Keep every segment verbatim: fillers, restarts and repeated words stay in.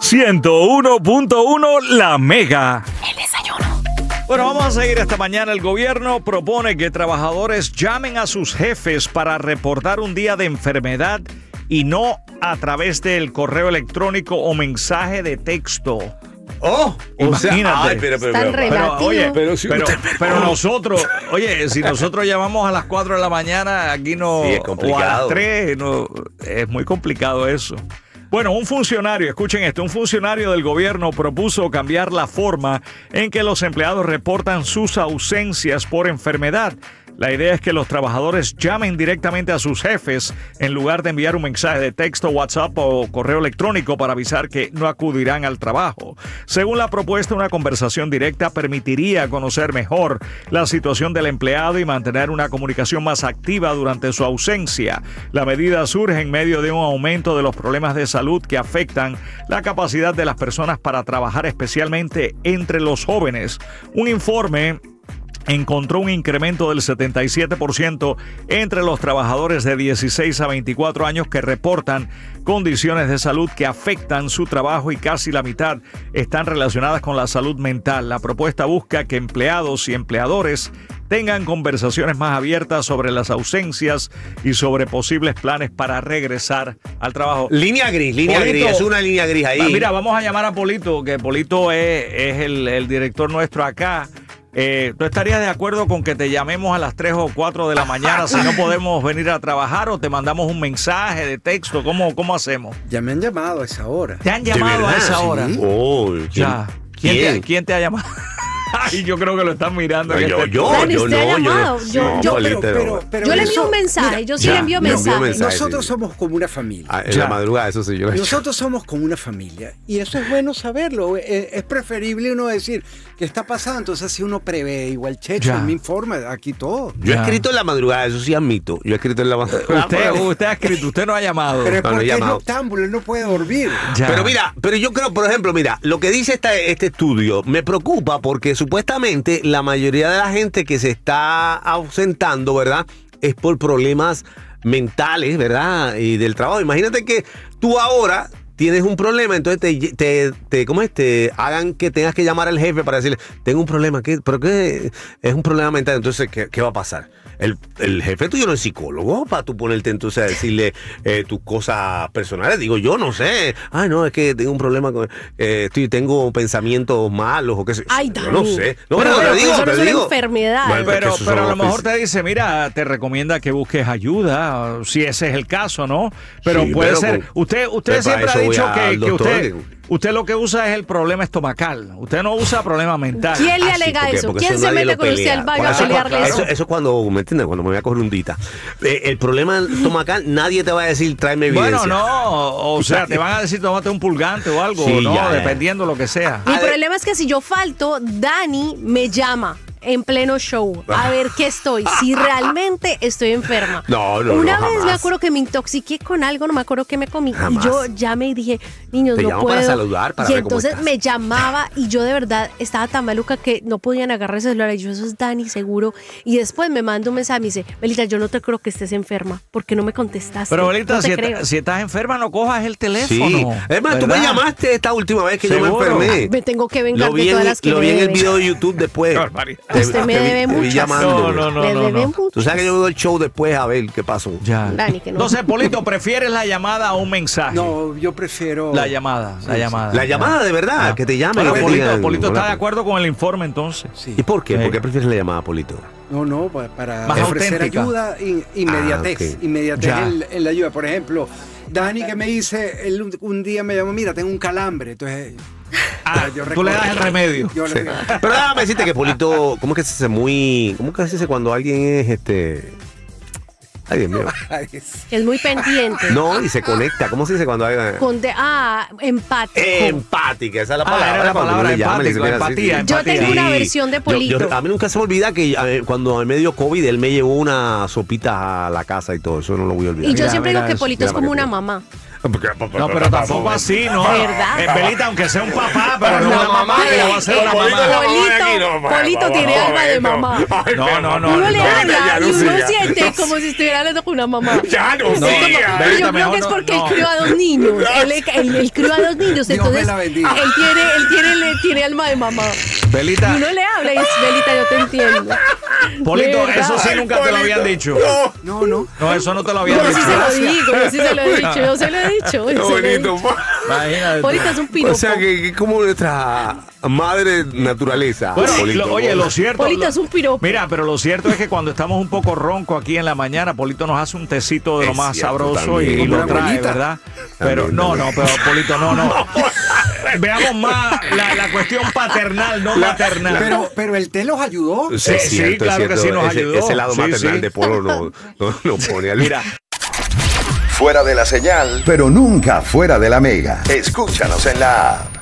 ciento uno punto uno La Mega. El desayuno. Bueno, vamos a seguir esta mañana. El gobierno propone que trabajadores llamen a sus jefes para reportar un día de enfermedad y no a través del correo electrónico o mensaje de texto. Oh, imagínate. O sea, ay, pero, pero, Tan pero, relativo. Pero, oye, pero, si pero, usted- pero nosotros, oye, si nosotros llamamos a las cuatro de la mañana, aquí no, Sí, es o a complicado. las tres, no, es muy complicado eso. Bueno, un funcionario, escuchen esto, un funcionario del gobierno propuso cambiar la forma en que los empleados reportan sus ausencias por enfermedad. La idea es que los trabajadores llamen directamente a sus jefes en lugar de enviar un mensaje de texto, WhatsApp o correo electrónico para avisar que no acudirán al trabajo. Según la propuesta, una conversación directa permitiría conocer mejor la situación del empleado y mantener una comunicación más activa durante su ausencia. La medida surge en medio de un aumento de los problemas de salud que afectan la capacidad de las personas para trabajar, especialmente entre los jóvenes. Un informe encontró un incremento del setenta y siete por ciento entre los trabajadores de dieciséis a veinticuatro años que reportan condiciones de salud que afectan su trabajo y casi la mitad están relacionadas con la salud mental. La propuesta busca que empleados y empleadores tengan conversaciones más abiertas sobre las ausencias y sobre posibles planes para regresar al trabajo. Línea gris, línea Polito, gris, es una línea gris ahí. Mira, vamos a llamar a Polito, que Polito es, es el, el director nuestro acá. Eh, ¿Tú estarías de acuerdo con que te llamemos a las tres o cuatro de la mañana si no podemos venir a trabajar o te mandamos un mensaje de texto? ¿Cómo, cómo hacemos? Ya me han llamado a esa hora. ¿Te han ¿De llamado a verdad? esa hora? Sí. Oh, ¿quién? Ya. ¿Quién, ¿Quién? Te, ¿Quién te ha llamado? Ay, yo creo que lo están mirando. No, en yo, este- yo, Dani, yo usted no, ha yo llamado. no. Yo- No, yo- Polito, pero, pero, pero Yo le envío eso- un mensaje, mira, yo sí ya, le envío le envío mensaje. mensaje. nosotros sí. somos como una familia. Ah, en Ya. la madrugada, eso sí, yo lo he hecho. Nosotros somos como una familia y eso es bueno saberlo. Es, es preferible uno decir qué está pasando. Entonces, si uno prevé, igual Checho Ya. me informa aquí todo. Yo he Ya. escrito en la madrugada, eso sí admito. Yo he escrito en la madrugada. Usted, usted ha escrito, usted no ha llamado. Pero es No, no he porque es llamado. noctámbulo, él no puede dormir. Ya. Pero mira, pero yo creo, por ejemplo, mira, lo que dice esta- este estudio me preocupa porque supuestamente la mayoría de la gente que se está ausentando, ¿verdad? Es por problemas mentales, ¿verdad? Y del trabajo. Imagínate que tú ahora tienes un problema, entonces te, te, te, ¿cómo es? Te hagan que tengas que llamar al jefe para decirle, tengo un problema, ¿qué? ¿Pero qué? Es un problema mental, entonces, ¿qué, qué va a pasar? El, el jefe tuyo no es psicólogo para tú ponerte entonces a decirle eh, tus cosas personales. Digo, yo no sé. Ay, no, es que tengo un problema con. Eh, estoy, tengo pensamientos malos o qué sé yo. Ay, Yo Dani. no sé. No, Pero, pero, pero te digo, eso no te es una digo. enfermedad. Bueno, Pero, porque eso pero a son- lo mejor te dice, mira, te recomienda que busques ayuda, si ese es el caso, ¿no? Pero Sí, puede pero ser, con- usted usted pero para siempre ha eso voy dicho al que, que doctor, usted, que- usted lo que usa es el problema estomacal, usted no usa problema mental. ¿Quién le Ah, sí, alega porque- eso? porque ¿Quién eso se nadie mete lo con usted pelea. al baño Por a eso- pelearle eso, eso? eso es cuando, ¿me entiendes? Cuando me voy a coger un dita. Eh, el problema estomacal, nadie te va a decir, tráeme evidencia. Bueno, no, o sea, te van a decir tómate un pulgante o algo, Sí, ¿no? ya, ya. Dependiendo lo que sea. Mi A ver. problema es que si yo falto, Dani me llama en pleno show a ver qué estoy, si realmente estoy enferma. No, no, Una no, vez me jamás. acuerdo que me intoxiqué con algo, no me acuerdo qué me comí. Jamás. Y yo llamé y dije, niños, Te no llamo puedo. para saludar, para y ver cómo entonces estás. me llamaba y yo de verdad estaba tan maluca que no podían agarrar el celular. Y yo, eso es Dani, seguro. Y después me manda un mensaje, me dice, Melita, yo no te creo que estés enferma, porque no me contestaste. Pero, Belita, no te si, creo. está- si estás enferma, no cojas el teléfono. Sí. Es más, tú me ¿verdad? llamaste esta última vez que yo Seguro. me enfermé. Me tengo que vengar Lo de vi, todas en, las que lo me vi en el deben. video de YouTube después. Qué barbaridad. Te- Usted me te vi- debe te vi muchas. llamándome. No, no, no, Le no, debe no. mucho. Tú sabes que yo veo el show después a ver qué pasó. Ya. Dani, que no. Entonces, Polito, ¿prefieres la llamada o un mensaje? No, yo prefiero. La llamada, la llamada. La llamada de verdad, Ah. que te llamen. Bueno, y te Polito, digan, Polito está hola. de acuerdo con el informe entonces. Sí. ¿Y por qué? Sí. ¿Por qué prefieres la llamada, Polito? No, no, pa- para Más ofrecer auténtica. ayuda, in- inmediatez, Ah, ok. inmediatez Ya. en, en la ayuda. Por ejemplo, Dani que me dice, él un, un día me llamó, mira, tengo un calambre, entonces... Ah, yo tú le das el remedio. Yo le- Pero déjame decirte que Polito, ¿cómo es que se dice muy. ¿Cómo que se dice cuando alguien es este. Ay, Dios mío. Ay, es- Es muy pendiente. No, y se conecta. ¿Cómo se dice cuando alguien. Con de, ah, empático. Empática, esa es la Ah, palabra. era la cuando palabra uno le llama, le dice, empático, mira, sí, sí. empatía, Yo tengo una versión de Yo- Polito. yo- a mí nunca se me olvida que eh, cuando en medio COVID él me llevó una sopita a la casa y todo. Eso no lo voy a olvidar. Y yo Mira, siempre mira digo que eso. Polito Mira es como para que una tú- mamá. No, pero tampoco así, ¿no? ¿Verdad? Eh, Belita, aunque sea un papá, pero no La una mamá, mamá que de- va a ser una Polito, mamá. la mamá de Polito, aquí, no, Polito por tiene favor, alma de esto. mamá. Ay, No, no, no. Uno le Belita, habla ya no y uno siga. siente como si estuviera hablando con una mamá. Ya no Sí, siga. como- pero Belita, yo creo mejor que es no- porque no. él crió a dos niños. Él, él- él crió a dos niños, Dios me entonces la bendiga. él tiene, él tiene, le tiene alma de mamá. Y Belita, uno le habla y es, Belita, yo te entiendo. Polito, ¿Verdad? eso sí Ay, nunca te lo habían Polito. dicho. No, No, no. No, eso no te lo habían Yo sí dicho. se lo digo, yo sí se lo he dicho, yo se lo he dicho. yo qué se lo he bonito. dicho. Imagínate tú. Polito es un piropo. O sea, que, que como nuestra madre naturaleza. Bueno, Polito. lo- oye, lo cierto. Polito lo- es un piropo. Mira, pero lo cierto es que cuando estamos un poco ronco aquí en la mañana, Polito nos hace un tecito de lo Es más cierto, sabroso y, también. y lo Una trae, abuelita. ¿verdad? Pero También, no, también. no, pero Polito, no, no. Veamos más la, la cuestión paternal, no maternal. Pero, pero el té los ayudó. Sí, Sí, es sí, cierto, claro es que cierto. sí nos ese, ayudó. Ese lado Sí, maternal sí. de Polo no, no, no pone al... Mira, Fuera de la señal, pero nunca fuera de la mega. Escúchanos en la app.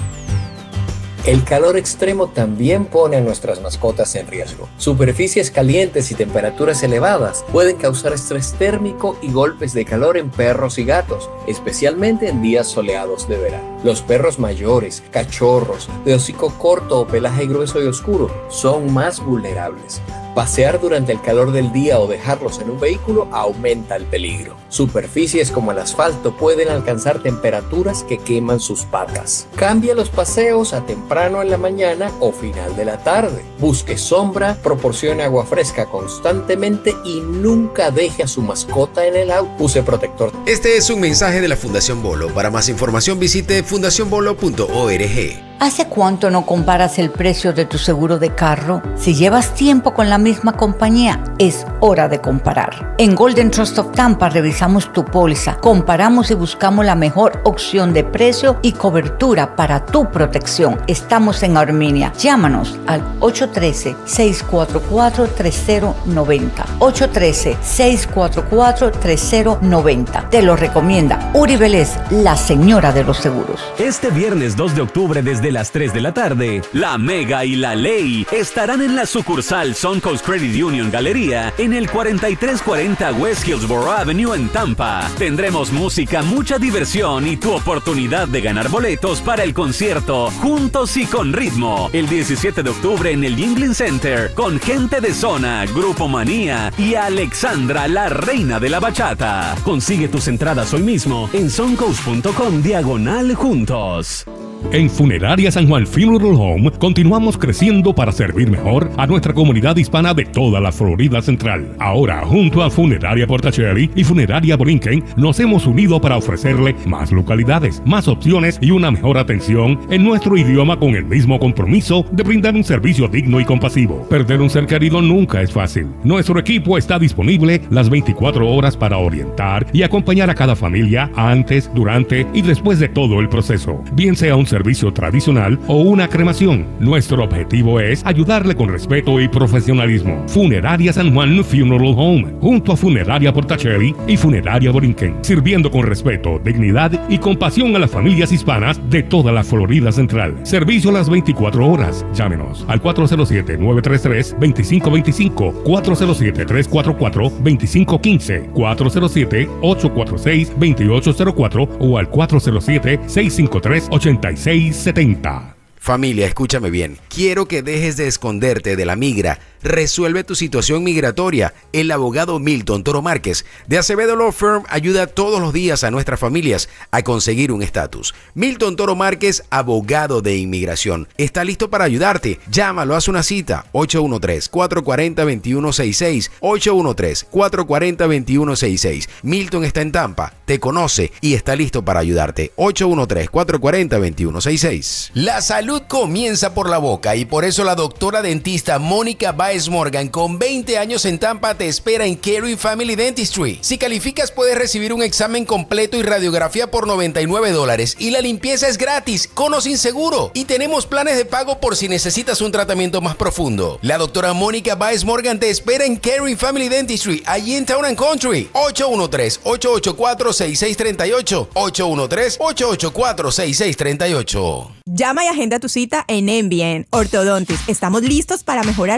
El calor extremo también pone a nuestras mascotas en riesgo. Superficies calientes y temperaturas elevadas pueden causar estrés térmico y golpes de calor en perros y gatos, especialmente en días soleados de verano. Los perros mayores, cachorros, de hocico corto o pelaje grueso y oscuro son más vulnerables. Pasear durante el calor del día o dejarlos en un vehículo aumenta el peligro. Superficies como el asfalto pueden alcanzar temperaturas que queman sus patas. Cambie los paseos a temprano en la mañana o final de la tarde. Busque sombra, proporcione agua fresca constantemente y nunca deje a su mascota en el auto. Use protector. Este es un mensaje de la Fundación Bolo. Para más información visite fundación bolo punto org. ¿Hace cuánto no comparas el precio de tu seguro de carro? Si llevas tiempo con la misma compañía, es hora de comparar. En Golden Trust of Tampa revisamos tu póliza, comparamos y buscamos la mejor opción de precio y cobertura para tu protección. Estamos en Armenia. Llámanos al ocho uno tres, seis cuatro cuatro, tres cero nueve cero. ocho uno tres, seis cuatro cuatro, tres cero nueve cero. Te lo recomienda Uri Vélez, la señora de los seguros. Este viernes dos de octubre desde las tres de la tarde, La Mega y La Ley estarán en la sucursal Suncoast Credit Union Galería en el cuarenta y tres cuarenta West Hillsborough Avenue en Tampa. Tendremos música, mucha diversión y tu oportunidad de ganar boletos para el concierto Juntos y con Ritmo el diecisiete de octubre en el Yingling Center con Gente de Zona, Grupo Manía y Alexandra, la reina de la bachata. Consigue tus entradas hoy mismo en suncoast punto com diagonal juntos. En Funeraria San Juan Funeral Home continuamos creciendo para servir mejor a nuestra comunidad hispana de toda la Florida Central. Ahora, junto a Funeraria Portacherry y Funeraria Borinquen, nos hemos unido para ofrecerle más localidades, más opciones y una mejor atención en nuestro idioma con el mismo compromiso de brindar un servicio digno y compasivo. Perder un ser querido nunca es fácil. Nuestro equipo está disponible las veinticuatro horas para orientar y acompañar a cada familia antes, durante y después de todo el proceso, bien sea un servicio tradicional o una cremación. Nuestro objetivo es ayudarle con respeto y profesionalismo. Funeraria San Juan Funeral Home, junto a Funeraria Portacherry y Funeraria Borinquen, sirviendo con respeto, dignidad y compasión a las familias hispanas de toda la Florida Central. Servicio a las veinticuatro horas. Llámenos al cuatro cero siete, nueve tres tres, dos cinco dos cinco, cuatro cero siete, tres cuatro cuatro, dos cinco uno cinco, cuatro cero siete, ocho cuatro seis, dos ocho cero cuatro o al cuatro cero siete, seis cinco tres, ocho seis siete cero. Familia, escúchame bien. Quiero que dejes de esconderte de la migra. Resuelve tu situación migratoria. El abogado Milton Toro Márquez de Acevedo Law Firm ayuda todos los días a nuestras familias a conseguir un estatus. Milton Toro Márquez, abogado de inmigración, está listo para ayudarte. Llámalo, haz una cita. ocho uno tres, cuatro cuatro cero, dos uno seis seis. ocho uno tres, cuatro cuatro cero, dos uno seis seis. Milton está en Tampa, te conoce y está listo para ayudarte. ocho uno tres, cuatro cuatro cero, dos uno seis seis. La salud comienza por la boca y por eso la doctora dentista Mónica Baez Morgan, con veinte años en Tampa, te espera en Caring Family Dentistry. Si calificas, puedes recibir un examen completo y radiografía por noventa y nueve dólares y la limpieza es gratis, con o sin seguro. Y tenemos planes de pago por si necesitas un tratamiento más profundo. La doctora Mónica Baez Morgan te espera en Caring Family Dentistry, allí en Town and Country. ocho uno tres, ocho ocho cuatro, seis seis tres ocho. ocho uno tres, ocho ocho cuatro, seis seis tres ocho. Llama y agenda tu cita en Ambien Orthodontics. Estamos listos para mejorar tu sonrisa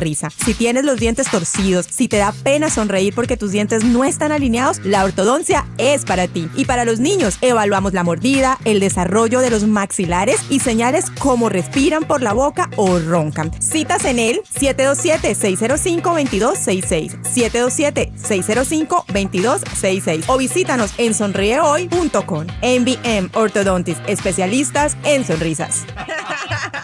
sonrisa. Si tienes los dientes torcidos, si te da pena sonreír porque tus dientes no están alineados, la ortodoncia es para ti. Y para los niños, evaluamos la mordida, el desarrollo de los maxilares y señales como respiran por la boca o roncan. Citas en el siete dos siete, seis cero cinco, dos dos seis seis, siete dos siete, seis cero cinco, dos dos seis seis o visítanos en sonríe hoy punto com. M B M Orthodontists, especialistas en sonrisas.